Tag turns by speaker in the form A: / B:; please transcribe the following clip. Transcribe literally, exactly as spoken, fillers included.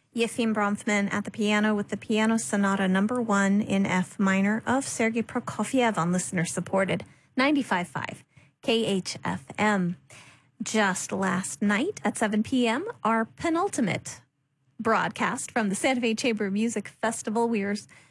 A: Yefim Bronfman at the piano with the Piano Sonata number one in F minor of Sergei Prokofiev on listener-supported ninety-five point five K H F M. Just last night at seven p.m., our penultimate broadcast from the Santa Fe Chamber of Music Festival. We were